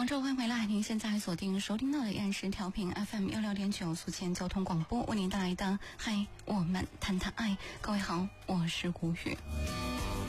广州欢迎回来，您现在锁定收听到的依然是调频 FM 16.9宿迁交通广播为您带来的嗨我们谈谈爱。各位好，我是古雨。